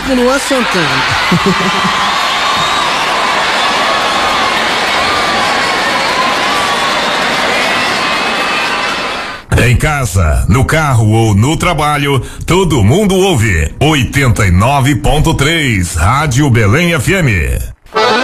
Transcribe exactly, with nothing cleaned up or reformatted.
tipo Luan Santana. Em casa, no carro ou no trabalho, todo mundo ouve oitenta e nove ponto três Rádio Belém F M.